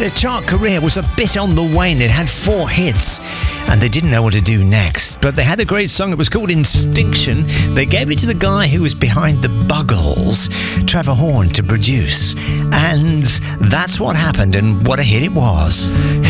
Their chart career was a bit on the wane. They'd had 4 hits and they didn't know what to do next. But they had a great song. It was called Instinction. They gave it to the guy who was behind the Buggles, Trevor Horn, to produce. And that's what happened, and what a hit it was.